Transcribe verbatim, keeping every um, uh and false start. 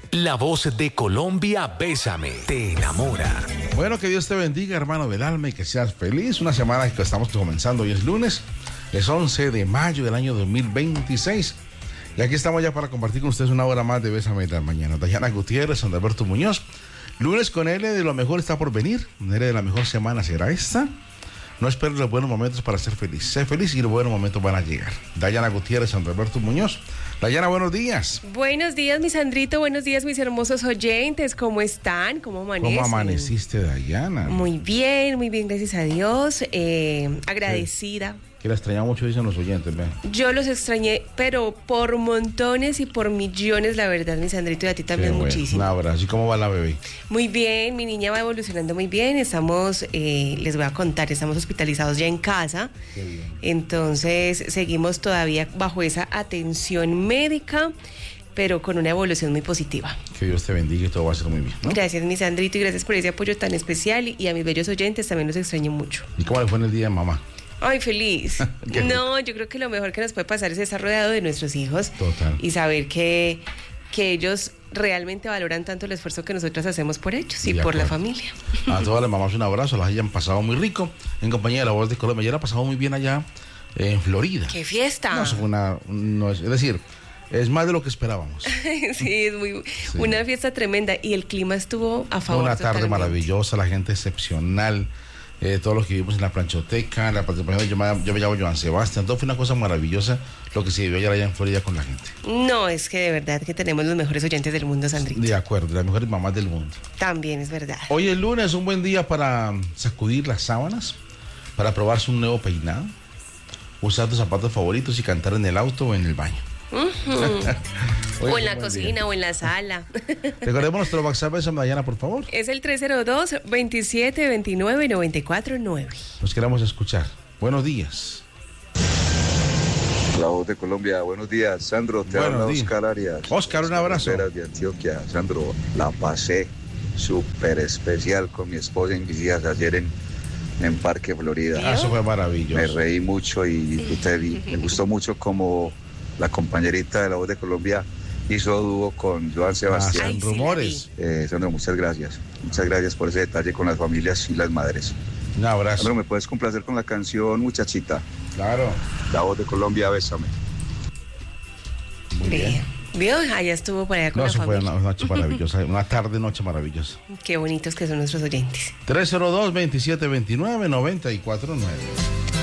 La voz de Colombia, Bésame, te enamora. Bueno, que Dios te bendiga, hermano del alma, y que seas feliz. Una semana que estamos comenzando, hoy es lunes, es once de mayo del año dos mil veintiséis. Y aquí estamos ya para compartir con ustedes una hora más de Bésame de la mañana. Dayana Gutiérrez, Alberto Muñoz. Lunes con L de lo mejor está por venir. L de la mejor semana será esta. No esperes los buenos momentos para ser feliz. Sé feliz y los buenos momentos van a llegar. Dayana Gutiérrez, Alberto Muñoz. Dayana, buenos días. Buenos días, mi Sandrito. Buenos días, mis hermosos oyentes. ¿Cómo están? ¿Cómo amanecen? ¿Cómo amaneciste, Dayana? Muy bien, muy bien, gracias a Dios. Eh, agradecida. Sí. Que la extrañaba mucho, dicen los oyentes, ¿ve? Yo los extrañé, pero por montones y por millones, la verdad, mi Sandrito, y a ti también bueno, muchísimo. Un abrazo. ¿Y cómo va la bebé? Muy bien, mi niña va evolucionando muy bien. Estamos, eh, les voy a contar, estamos hospitalizados ya en casa. Qué bien. Entonces, seguimos todavía bajo esa atención médica, pero con una evolución muy positiva. Que Dios te bendiga y todo va a ser muy bien, ¿no? Gracias, mi Sandrito, y gracias por ese apoyo tan especial. Y, y a mis bellos oyentes también los extraño mucho. ¿Y cómo le fue en el día de mamá? Ay, feliz. No, yo creo que lo mejor que nos puede pasar es estar rodeado de nuestros hijos. Total. Y saber que, que ellos realmente valoran tanto el esfuerzo que nosotros hacemos por ellos y De por la acuerdo. familia. A todas las mamás un abrazo, las hayan pasado muy rico en compañía de La Voz de Colombia. Ya la ha pasado muy bien allá en Florida. ¡Qué fiesta! No, eso fue una, no es, es decir, es más de lo que esperábamos. Sí, es muy Sí. una fiesta tremenda y el clima estuvo a favor. Una tarde totalmente. maravillosa, la gente excepcional. Eh, todos los que vivimos en la planchoteca, la participación de yo, me- yo me llamo Joan Sebastián, todo fue una cosa maravillosa lo que se vivió ayer allá en Florida con la gente. No, es que de verdad que tenemos los mejores oyentes del mundo, Sandrito. De acuerdo, las mejores mamás del mundo. También es verdad. Hoy es lunes, un buen día para sacudir las sábanas, para probarse un nuevo peinado, usar tus zapatos favoritos y cantar en el auto o en el baño. Ujú. Hoy O es en la un buen cocina día. o en la sala. Recordemos nuestro WhatsApp, esa Dayana, por favor. Es el tres cero dos, veintisiete veintinueve, noventa y cuatro nueve. Nos queremos escuchar. Buenos días. La Voz de Colombia, buenos días, Sandro, te Buenos habla días. Oscar Arias. Oscar, un abrazo. Rivera de Antioquia. Sandro, la pasé súper especial con mi esposa en mis días ayer en, en Parque Florida. Ah, eso fue Me maravilloso. reí mucho y disfruté, y me gustó mucho como la compañerita de La Voz de Colombia hizo dúo con Joan Ah, Sebastián. Ay, sí, rumores. Eh, Sandro, muchas gracias. Muchas gracias por ese detalle con las familias y las madres. Un abrazo. Sandro, ¿me puedes complacer con la canción Muchachita? Claro. La Voz de Colombia, bésame. Muy bien. ¿Vio? Allá estuvo por allá con No, la eso fue familia. una noche maravillosa, una tarde, noche maravillosa. Qué bonitos que son nuestros oyentes. tres cero dos, veintisiete veintinueve, noventa y cuatro nueve.